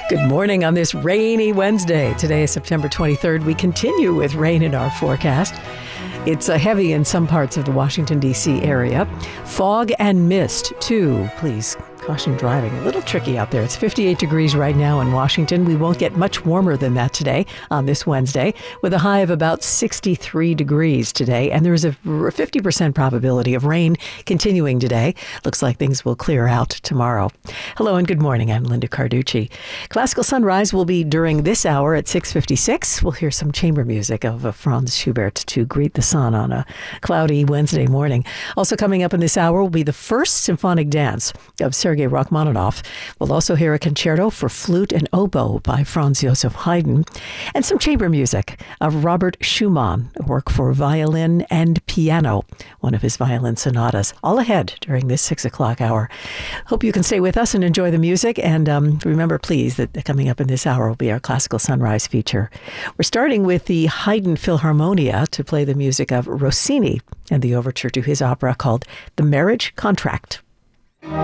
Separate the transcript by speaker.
Speaker 1: Good morning on this rainy Wednesday. Today is September 23rd. We continue with rain in our forecast. It's heavy in some parts of the Washington, D.C. area. Fog and mist, too. Please caution driving. A little tricky out there. It's 58 degrees right now in Washington. We won't get much warmer than that today on this Wednesday, with a high of about 63 degrees today. And there's a 50% probability of rain continuing today. Looks like things will clear out tomorrow. Hello and good morning. I'm Linda Carducci. Classical Sunrise will be during this hour at 6:56. We'll hear some chamber music of Franz Schubert to greet the sun on a cloudy Wednesday morning. Also coming up in this hour will be the first symphonic dance of Sergei Rachmaninoff. We'll also hear a concerto for flute and oboe by Franz Joseph Haydn, and some chamber music of Robert Schumann, a work for violin and piano, one of his violin sonatas. All ahead during this 6 o'clock hour. Hope you can stay with us and enjoy the music. And remember, please, that coming up in this hour will be our Classical Sunrise feature. We're starting with the Haydn Philharmonia to play the music of Rossini and the overture to his opera called The Marriage Contract.